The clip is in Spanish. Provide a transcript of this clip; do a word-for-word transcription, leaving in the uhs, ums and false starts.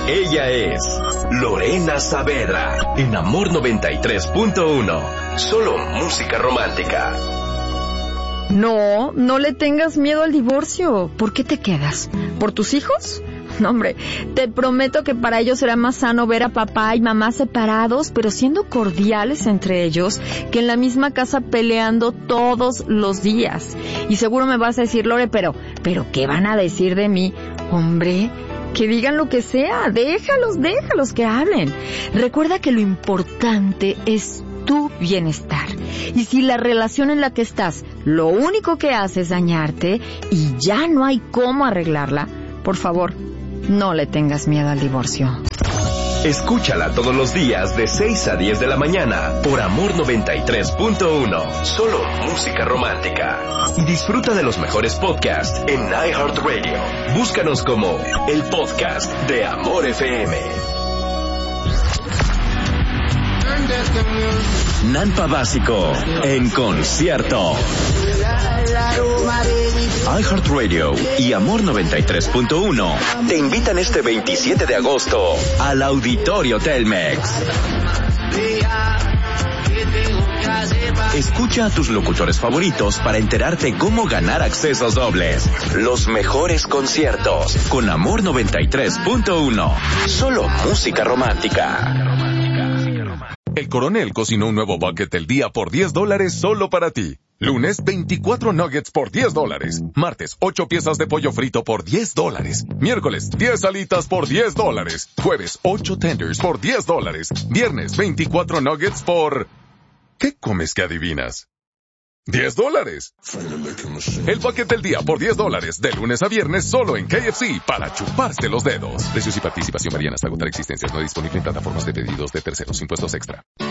Ella es Lorena Saavedra, en Amor noventa y tres punto uno. Solo música romántica. No, no le tengas miedo al divorcio. ¿Por qué te quedas? ¿Por tus hijos? No, hombre, te prometo que para ellos será más sano ver a papá y mamá separados, pero siendo cordiales entre ellos, que en la misma casa peleando todos los días. Y seguro me vas a decir, Lore, pero, pero ¿qué van a decir de mí? Hombre, que digan lo que sea, déjalos, déjalos que hablen. Recuerda que lo importante es tu bienestar. Y si la relación en la que estás, lo único que hace es dañarte y ya no hay cómo arreglarla, por favor, no le tengas miedo al divorcio. Escúchala todos los días de seis a diez de la mañana por Amor noventa y tres punto uno. Solo música romántica. Y disfruta de los mejores podcasts en iHeartRadio. Búscanos como el podcast de Amor F M. Nampa Básico en concierto. iHeartRadio y Amor noventa y tres punto uno te invitan este veintisiete de agosto al Auditorio Telmex. Escucha a tus locutores favoritos para enterarte cómo ganar accesos dobles. Los mejores conciertos con Amor noventa y tres punto uno. Solo música romántica. El Coronel cocinó un nuevo bucket del día por diez dólares solo para ti. Lunes, veinticuatro nuggets por diez dólares. Martes, ocho piezas de pollo frito por diez dólares. Miércoles, diez alitas por diez dólares. Jueves, ocho tenders por diez dólares. Viernes, veinticuatro nuggets por... ¿Qué comes que adivinas? diez dólares. El bucket del día por diez dólares, de lunes a viernes solo en K F C, para chuparse los dedos. Precios y participación varían hasta agotar existencias. No disponible en plataformas de pedidos de terceros. Impuestos extra.